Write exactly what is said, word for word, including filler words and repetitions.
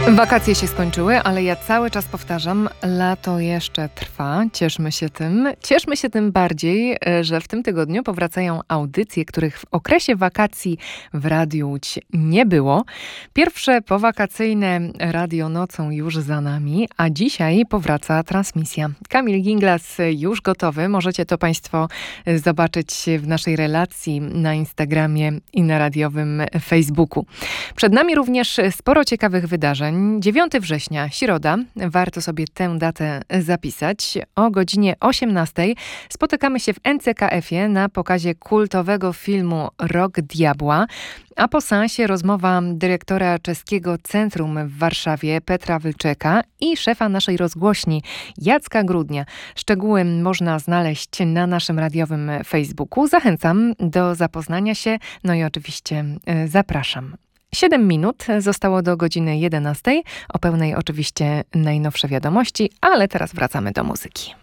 Wakacje się skończyły, ale ja cały czas powtarzam, lato jeszcze trwa. Cieszmy się tym. Cieszmy się tym bardziej, że w tym tygodniu powracają audycje, których w okresie wakacji w Radiu Łódź nie było. Pierwsze powakacyjne Radio Nocą już za nami, a dzisiaj powraca transmisja. Kamil Ginglas już gotowy. Możecie to Państwo zobaczyć w naszej relacji na Instagramie i na radiowym Facebooku. Przed nami również sporo ciekawych wydarzeń. dziewiątego września, środa. Warto sobie tę datę zapisać. O godzinie osiemnastej spotykamy się w N C K F-ie na pokazie kultowego filmu Rok Diabła, a po seansie rozmowa dyrektora czeskiego centrum w Warszawie Petra Wylczeka i szefa naszej rozgłośni Jacka Grudnia. Szczegóły można znaleźć na naszym radiowym Facebooku. Zachęcam do zapoznania się, no i oczywiście zapraszam. Siedem minut zostało do godziny jedenastej. O pełnej oczywiście najnowsze wiadomości, ale teraz wracamy do muzyki.